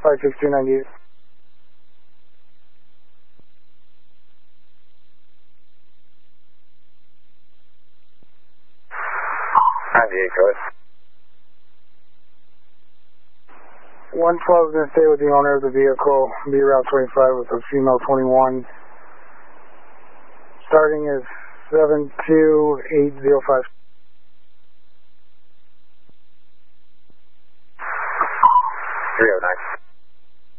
56298. 98, go ahead. 112 is going to stay with the owner of the vehicle, be Route 25 with a female 21. Starting is 72805.